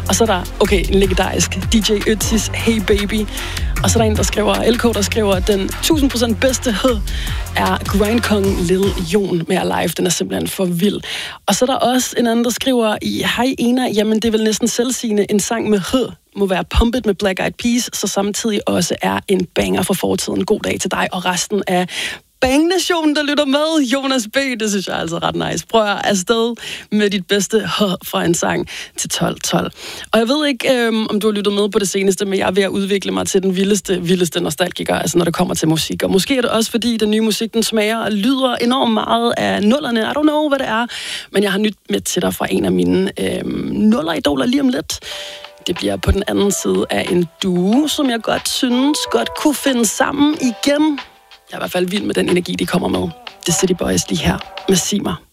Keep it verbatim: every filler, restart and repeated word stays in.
Og så er der, okay, en legendarisk D J Ötzis Hey Baby. Og så er der en, der skriver, L K, der skriver, at den tusind procent bedste hed er Grindkong Lil Jon med Alive. Den er simpelthen for vild. Og så er der også en anden, der skriver, hej Ena, jamen det er vel næsten selvsigende, en sang med H må være pumpet med Black Eyed Peas, så samtidig også er en banger for fortiden. God dag til dig og resten af Bang-nationen, der lytter med. Jonas B., det synes jeg er altså ret nice. Prøv at afsted med dit bedste H fra en sang til tolv tolv. Og jeg ved ikke, øhm, om du har lyttet med på det seneste, men jeg er ved at udvikle mig til den vildeste, vildeste nostalgiker, altså når det kommer til musik. Og måske er det også, fordi den nye musik, den smager og lyder enormt meget af nullerne. I don't know, hvad det er. Men jeg har nyt med til dig fra en af mine øhm, nuller-idoler lige om lidt. Det bliver på den anden side af en duo, som jeg godt synes godt kunne finde sammen igen. Jeg er i hvert fald vild med den energi, de kommer med. The City Boys lige her med Sig mig.